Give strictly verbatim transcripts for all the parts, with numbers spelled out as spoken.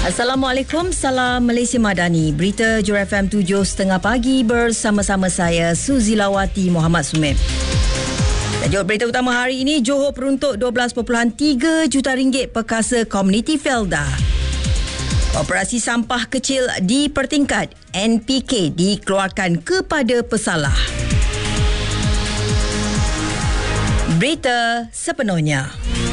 Assalamualaikum, salam Malaysia Madani. Berita Johor F M tujuh tiga puluh pagi bersama-sama saya Suzilawati Muhammad Sumit. Tajuk berita utama hari ini, Johor peruntuk dua belas perpuluhan tiga juta ringgit perkasa komuniti Felda. Operasi sampah kecil dipertingkat, N P K dikeluarkan kepada pesalah. Berita sepenuhnya.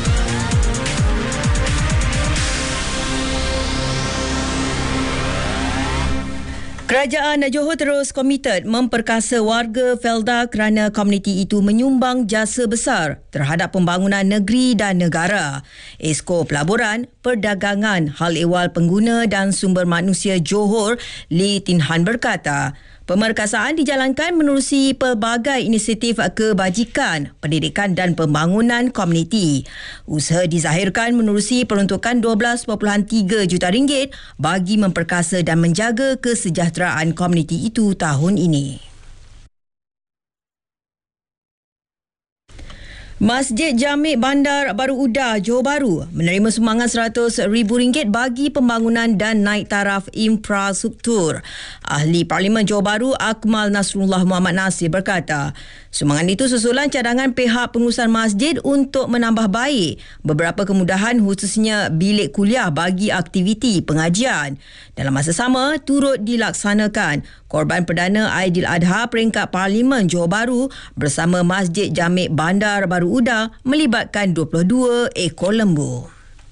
Kerajaan Johor terus komited memperkasa warga Felda kerana komuniti itu menyumbang jasa besar terhadap pembangunan negeri dan negara. Esko Pelaburan, Perdagangan, Hal Ehwal Pengguna dan Sumber Manusia Johor, Lee Tin Han berkata, pemerkasaan dijalankan menerusi pelbagai inisiatif kebajikan, pendidikan dan pembangunan komuniti. Usaha dizahirkan menerusi peruntukan dua belas perpuluhan tiga juta ringgit bagi memperkasa dan menjaga kesejahteraan komuniti itu tahun ini. Masjid Jamek Bandar Baru Uda, Johor Bahru menerima sumbangan seratus ribu ringgit bagi pembangunan dan naik taraf infrastruktur. Ahli Parlimen Johor Bahru Akmal Nasrullah Muhammad Nasir berkata, sumbangan itu susulan cadangan pihak pengurusan masjid untuk menambah baik beberapa kemudahan khususnya bilik kuliah bagi aktiviti pengajian. Dalam masa sama, turut dilaksanakan Korban Perdana Aidiladha peringkat Parlimen Johor Bahru bersama Masjid Jamek Bandar Baru Uda melibatkan dua puluh dua ekor lembu.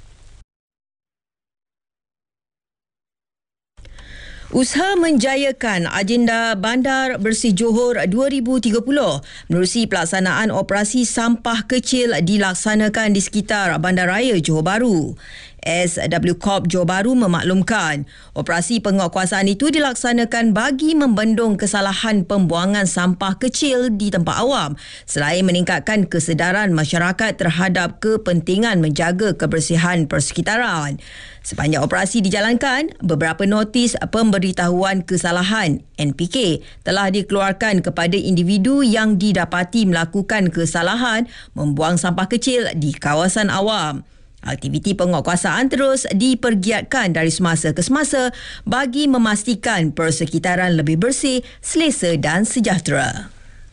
Usaha menjayakan agenda Bandar Bersih Johor dua ribu tiga puluh menerusi pelaksanaan operasi sampah kecil dilaksanakan di sekitar Bandaraya Johor Bahru. S W Corp Johor Bahru memaklumkan operasi penguatkuasaan itu dilaksanakan bagi membendung kesalahan pembuangan sampah kecil di tempat awam selain meningkatkan kesedaran masyarakat terhadap kepentingan menjaga kebersihan persekitaran. Sepanjang operasi dijalankan, beberapa notis pemberitahuan kesalahan N P K telah dikeluarkan kepada individu yang didapati melakukan kesalahan membuang sampah kecil di kawasan awam. Aktiviti penguatkuasaan terus dipergiatkan dari semasa ke semasa bagi memastikan persekitaran lebih bersih, selesa dan sejahtera.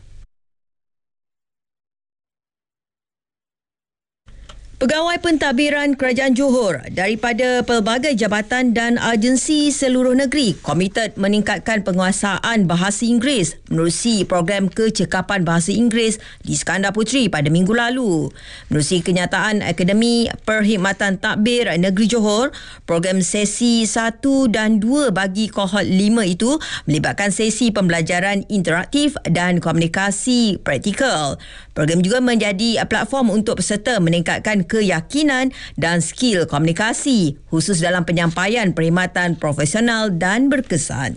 Pegawai pentadbiran Kerajaan Johor daripada pelbagai jabatan dan agensi seluruh negeri komited meningkatkan penguasaan bahasa Inggeris menerusi program kecekapan bahasa Inggeris di Skandar Puteri pada minggu lalu. Menerusi kenyataan Akademi Perkhidmatan Tadbir Negeri Johor, program sesi satu dan dua bagi kohort lima itu melibatkan sesi pembelajaran interaktif dan komunikasi praktikal. Program juga menjadi platform untuk peserta meningkatkan keyakinan dan skil komunikasi khusus dalam penyampaian perkhidmatan profesional dan berkesan.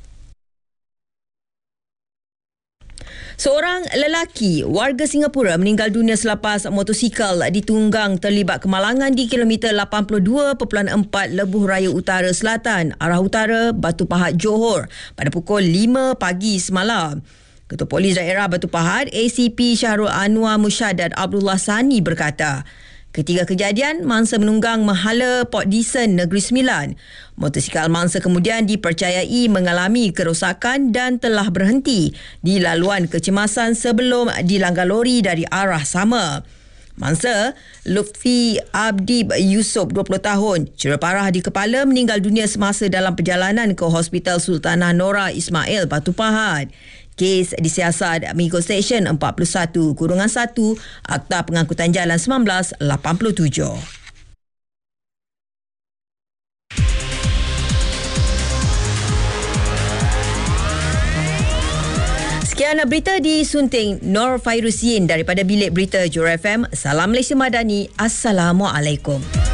Seorang lelaki warga Singapura meninggal dunia selepas motosikal ditunggang terlibat kemalangan di kilometer lapan puluh dua perpuluhan empat Lebuh Raya Utara Selatan, arah utara Batu Pahat, Johor pada pukul lima pagi semalam. Ketua Polis Daerah Batu Pahat, A C P Syahrul Anwar Musyaddad Abdullah Sani berkata, ketika kejadian, mangsa menunggang Mahala Port Dickson Negeri Sembilan. Motosikal mangsa kemudian dipercayai mengalami kerosakan dan telah berhenti di laluan kecemasan sebelum dilanggar lori dari arah sama. Mangsa, Lutfi Abdi Yusof, dua puluh tahun, cedera parah di kepala, meninggal dunia semasa dalam perjalanan ke Hospital Sultanah Nora Ismail Batu Pahat. Kes disiasat mengikut Seksyen empat puluh satu satu Akta Pengangkutan Jalan seribu sembilan ratus lapan puluh tujuh. Sekian berita disunting Nur Fairusin daripada Bilik Berita Johor F M. Salam Malaysia Madani. Assalamualaikum.